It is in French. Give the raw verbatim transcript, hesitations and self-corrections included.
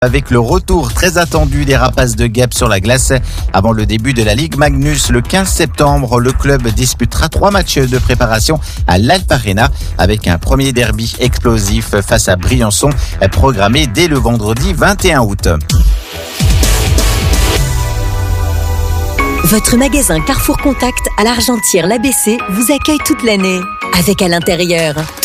Avec le retour très attendu des Rapaces de Gap sur la glace. Avant le début de la Ligue Magnus, le quinze septembre, le club disputera trois matchs de préparation à l'Alp Arena avec un premier derby explosif face à Briançon programmé dès le vendredi vingt et un août. Votre magasin Carrefour Contact à l'Argentière, l'A B C vous accueille toute l'année avec à l'intérieur